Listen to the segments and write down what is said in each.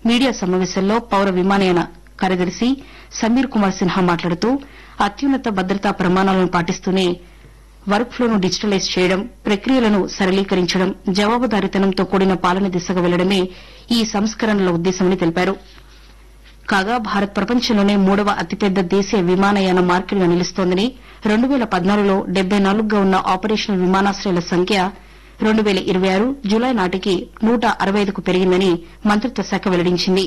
Media సమావేశంలో పౌర విమానయాన కార్యదర్శి సమీర్ కుమార్ సిన్హా మాట్లాడుతూ అత్యున్నత భద్రతా ప్రమాణాలను పాటిస్తూనే వర్క్ ఫ్లోను డిజిటలైజ్ చేయడం, ప్రక్రియలను సరళీకరించడం, జవాబుదారీతనంతో కూడిన పాలన దిశగా వెళ్లడమే ఈ సంస్కరణల ఉద్దేశమని తెలిపారు. కాగా భారత్ ప్రపంచంలోనే 3వ అతిపెద్ద దేశీయ విమానయాన మార్కెట్గా నిలుస్తోందని, 2014లో 74గా ఉన్న ఆపరేషనల్ విమానాశ్రయాల సంఖ్య 2026 జులై నాటికి 165కు పెరిగిందని మంత్రిత్వ శాఖ వెల్లడించింది.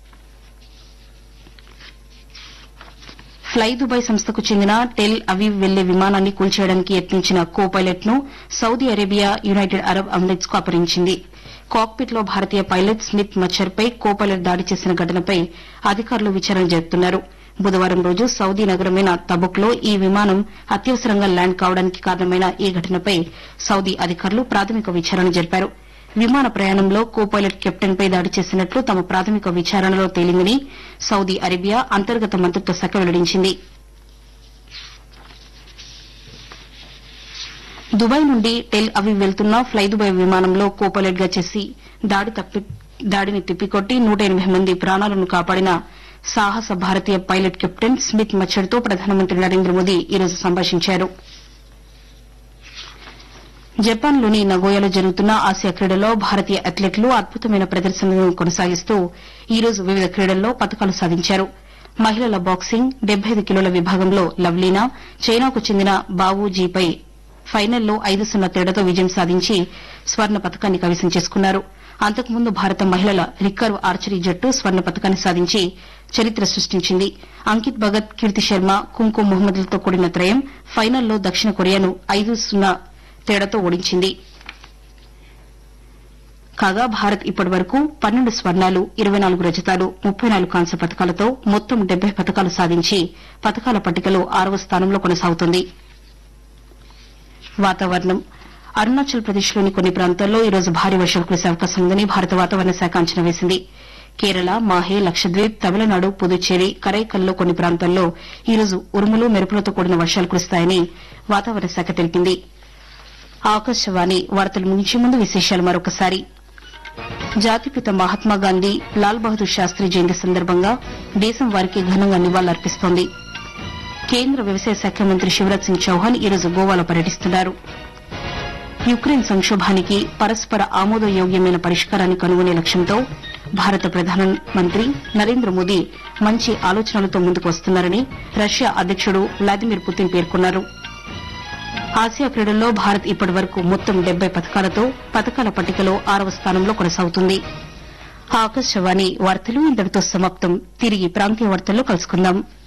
ఫ్లై దుబాయ్ సంస్థకు చెందిన టెల్ అవీవ్ వెళ్లే విమానాన్ని కూల్చేయడానికి యత్నించిన కో పైలట్ ను Saudi Arabia, United Arab Emirates కు అప్పగించింది. కాక్పిట్ లో భారతీయ పైలట్ స్మిత్ మచ్చర్పై కో పైలట్ దాడి చేసిన ఘటనపై అధికారులు విచారణ జరుపుతున్నారు. బుధవారం రోజు సౌదీ నగరమైన తబుక్ లో ఈ విమానం అత్యవసరంగా ల్యాండ్ కావడానికి కారణమైన ఈ ఘటనపై సౌదీ అధికారులు ప్రాథమిక విచారణ జరిపారు. విమాన ప్రయాణంలో కో పైలట్ కెప్టెన్ పై దాడి చేసినట్లు తమ ప్రాథమిక విచారణలో తేలిందని సౌదీ అరేబియా అంతర్గత మంత్రిత్వ శాఖ వెల్లడించింది. దుబాయ్ నుండి టెల్ అవీవ్ వెళ్తున్న ఫ్లై దుబాయ్ విమానంలో కో పైలట్ గా చేసి దాడిని తిప్పికొట్టి 180 మంది ప్రాణాలను కాపాడిన సాహస భారతీయ పైలట్ కెప్టెన్ స్మిత్ మచ్చర్తో ప్రధానమంత్రి నరేంద్ర మోదీ ఈరోజు సంభాషించారు. జపాన్లోని నగోయాలో జరుగుతున్న ఆసియా క్రీడల్లో భారతీయ అథ్లెట్లు అద్భుతమైన ప్రదర్శనలను కొనసాగిస్తూ ఈరోజు వివిధ క్రీడల్లో పతకాలు సాధించారు. మహిళల బాక్సింగ్ 75 కిలోల విభాగంలో లవ్లీనా చైనాకు చెందిన బావూజీపై ఫైనల్లో 5-0 తేడాతో విజయం సాధించి స్వర్ణ పతకాన్ని కైవసం చేసుకున్నారు. అంతకుముందు భారత మహిళల రికర్వ్ ఆర్చరీ జట్టు స్వర్ణ పతకాన్ని సాధించి చరిత్ర సృష్టించింది. అంకిత్ భగత్, కీర్తి శర్మ, కుంకుమ్ మహమ్మద్లతో కూడిన త్రయం ఫైనల్లో దక్షిణ కొరియాను 5-0 తేడాతో ఓడించింది. కాగా భారత్ ఇప్పటి వరకు 12 స్వర్ణాలు, 24 రజతాలు, 34 కాంస్య పతకాలతో మొత్తం 70 పతకాలు సాధించి పతకాల పట్టికలో 6వ స్థానంలో కొనసాగుతోంది. వాతావరణం అరుణాచల్ ప్రదేశ్లోని కొన్ని ప్రాంతాల్లో ఈరోజు భారీ వర్షాలు కురిసే అవకాశం ఉందని భారత వాతావరణ శాఖ అంచనా వేసింది. కేరళ, మాహే, లక్షద్వీప్, తమిళనాడు, పుదుచ్చేరి, కరైకల్లో కొన్ని ప్రాంతాల్లో ఈరోజు ఉరుములు, మెరుపులతో కూడిన వర్షాలు కురుస్తాయని వాతావరణ శాఖ తెలిపింది. ఆకాశవాణి వార్తలు ముగించే ముందు విశేషాలు మరొకసారి. జాతిపిత మహాత్మాగాంధీ, లాల్ బహదూర్ శాస్త్రి జయంతి సందర్భంగా దేశం వారికి ఘనంగా నివాళులర్పిస్తోంది. కేంద్ర వ్యవసాయ శాఖ మంత్రి శివరాజ్ సింగ్ చౌహాన్ ఈరోజు గోవాలో పర్యటిస్తున్నారు. యుక్రెయిన్ సంక్షోభానికి పరస్పర ఆమోదయోగ్యమైన పరిష్కారాన్ని కనుగొనే లక్ష్యంతో భారత ప్రధానమంత్రి నరేంద్ర మోదీ మంచి ఆలోచనలతో ముందుకు వస్తున్నారని రష్యా అధ్యకుడు వ్లాదిమిర్ పుతిన్ పేర్కొన్నారు. ఆసియా క్రీడల్లో భారత్ ఇప్పటి వరకు మొత్తం 70 పతకాలతో పతకాల పట్టికలో 6వ స్థానంలో కొనసాగుతుంది. ఆకాశవాణి వార్తలు ఇంతటితో సమాప్తం. తిరిగి ప్రాంతీయ వార్తల్లో కలుసుకుందాం.